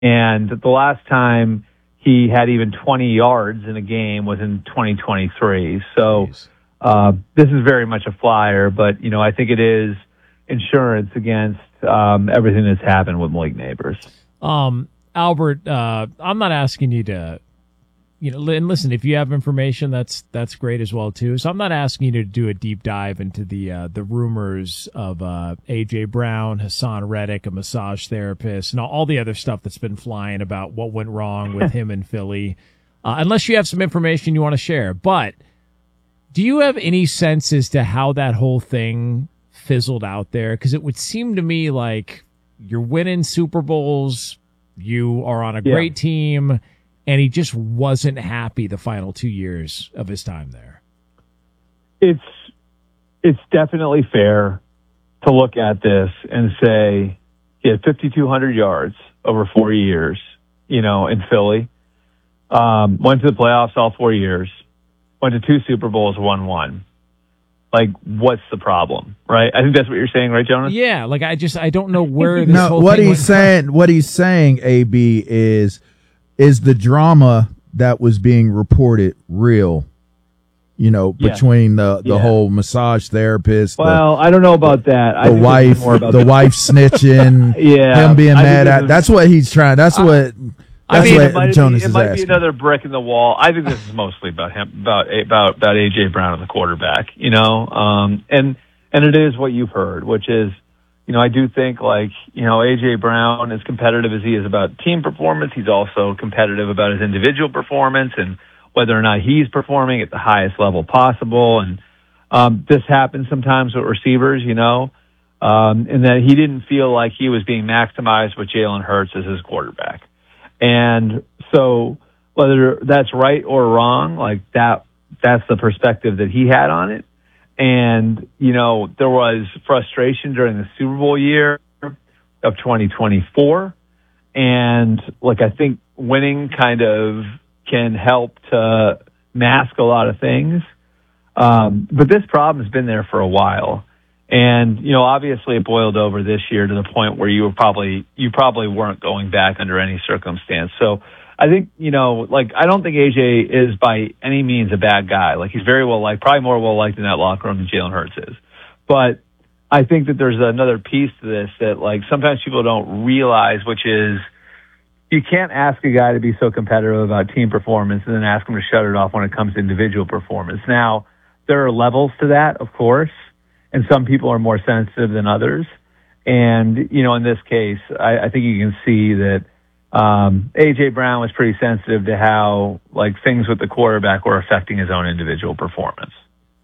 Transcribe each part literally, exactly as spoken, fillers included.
And the last time he had even twenty yards in a game was in twenty twenty-three. So uh, this is very much a flyer, but, you know, I think it is insurance against um, everything that's happened with Malik Neighbors. Um, Albert, uh, I'm not asking you to, you know, and listen, if you have information, that's that's great as well too. So I'm not asking you to do a deep dive into the uh, the rumors of uh, A J Brown, Hassan Reddick, a massage therapist, and all, all the other stuff that's been flying about what went wrong with him in Philly, uh, unless you have some information you want to share. But do you have any sense as to how that whole thing fizzled out there? Because it would seem to me like you're winning Super Bowls, you are on a Yeah. great team, and he just wasn't happy the final two years of his time there. It's it's definitely fair to look at this and say he had fifty-two hundred yards over four years, you know, in Philly. Um, went to the playoffs all four years. Went to two Super Bowls, won one. Like, what's the problem, right? I think that's what you're saying, right, Jonas? Yeah, like I just I don't know where this No, whole what thing he's went saying, from. what he's saying, A B, is is the drama that was being reported real? You know, Yeah. between the the Yeah. whole massage therapist, Well, I don't know about that. I the, the think wife, this is more about the wife snitching, Yeah, him being I think mad this at. is- That's what he's trying. That's I- what. I That's mean, what it might, Jonas be, it is might asking. be another brick in the wall. I think this is mostly about him, about about about A J Brown and the quarterback. You know, um, and and it is what you've heard, which is, you know, I do think like you know A J Brown, as competitive as he is about team performance, he's also competitive about his individual performance and whether or not he's performing at the highest level possible. And um, this happens sometimes with receivers, you know, um, in that he didn't feel like he was being maximized with Jalen Hurts as his quarterback. And so whether that's right or wrong, like that, that's the perspective that he had on it. And, you know, there was frustration during the Super Bowl year of twenty twenty-four. And like, I think winning kind of can help to mask a lot of things. Um, but this problem has been there for a while. And, you know, obviously it boiled over this year to the point where you were probably, you probably weren't going back under any circumstance. So I think, you know, like, I don't think A J is by any means a bad guy. Like, he's very well liked, probably more well liked in that locker room than Jalen Hurts is. But I think that there's another piece to this that, like, sometimes people don't realize, which is you can't ask a guy to be so competitive about team performance and then ask him to shut it off when it comes to individual performance. Now, there are levels to that, of course. And some people are more sensitive than others. And, you know, in this case, I, I think you can see that um, A J Brown was pretty sensitive to how, like, things with the quarterback were affecting his own individual performance.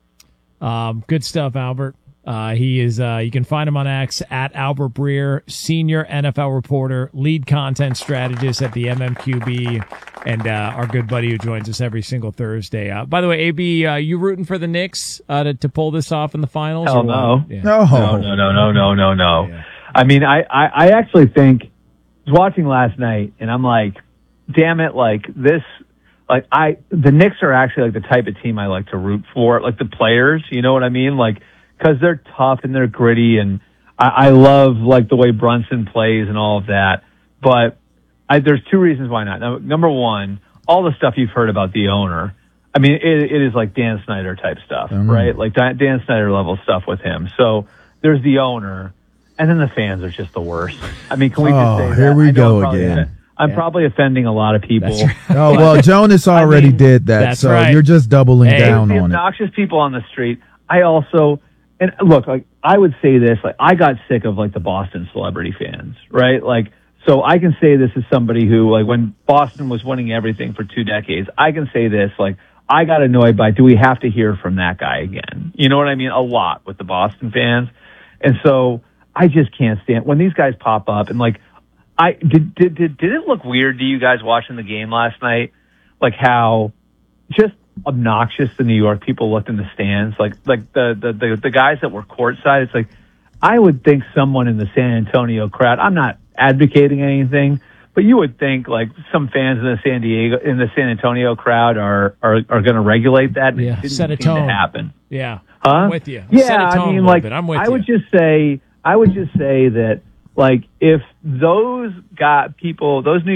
Um, good stuff, Albert. Uh, he is, uh, you can find him on X at Albert Breer, senior N F L reporter, lead content strategist at the M M Q B, and uh, our good buddy who joins us every single Thursday. Uh, by the way, A B, uh, you rooting for the Knicks uh, to, to pull this off in the finals? Hell or no. what? Yeah. No, No, no, no, no, no, no, no. Yeah. I mean, I, I, I actually think I was watching last night, and I'm like, damn it, like this, like I, the Knicks are actually like the type of team I like to root for, like the players, you know what I mean? Like, because they're tough and they're gritty, and I, I love like the way Brunson plays and all of that. But I, there's two reasons why not. Now, number one, all the stuff you've heard about the owner. I mean, it, it is like Dan Snyder type stuff, Mm-hmm. right? Like Dan Dan Snyder level stuff with him. So there's the owner, and then the fans are just the worst. I mean, can we just Oh, say that? here we I know go I'm probably- again. I'm Yeah. probably offending a lot of people. That's right. Oh, well, Jonas already mean, did that, that's so right. you're just doubling Hey, down the on it. obnoxious people on the street. I also, and look, like I would say this, like I got sick of like the Boston celebrity fans, right? Like, so I can say this as somebody who, like, when Boston was winning everything for two decades, I can say this, like, I got annoyed by, do we have to hear from that guy again? You know what I mean? A lot with the Boston fans. And so I just can't stand when these guys pop up and like, I did, did, did, did it look weird to you guys watching the game last night? Like how just obnoxious the New York people looked in the stands, like, like the, the, the, the guys that were courtside. It's like, I would think someone in the San Antonio crowd, I'm not advocating anything, but you would think like some fans in the San Diego, in the San Antonio crowd are, are, are going to regulate that. And Yeah, it didn't set a seem tone. to happen. Yeah, Huh? I'm with you. Yeah, Set a tone I mean, a little like, bit. I'm with I you. would just say, I would just say that, Like, if those got people, those New